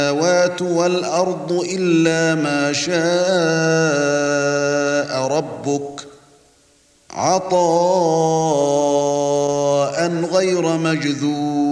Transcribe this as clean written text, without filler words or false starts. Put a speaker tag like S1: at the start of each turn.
S1: السماوات والأرض إلا ما شاء ربك عطاء غير مجذوذ